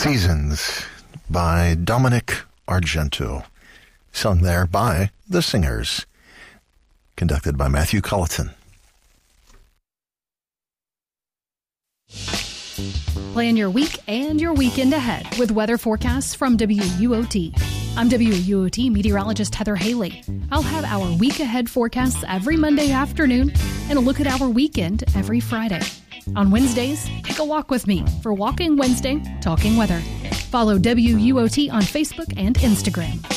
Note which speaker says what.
Speaker 1: Seasons by Dominic Argento, sung there by The Singers, conducted by Matthew Culleton.
Speaker 2: Plan your week and your weekend ahead with weather forecasts from WUOT. I'm WUOT meteorologist Heather Haley. I'll have our week ahead forecasts every Monday afternoon and a look at our weekend every Friday. On Wednesdays, take a walk with me for Walking Wednesday, Talking Weather. Follow WUOT on Facebook and Instagram.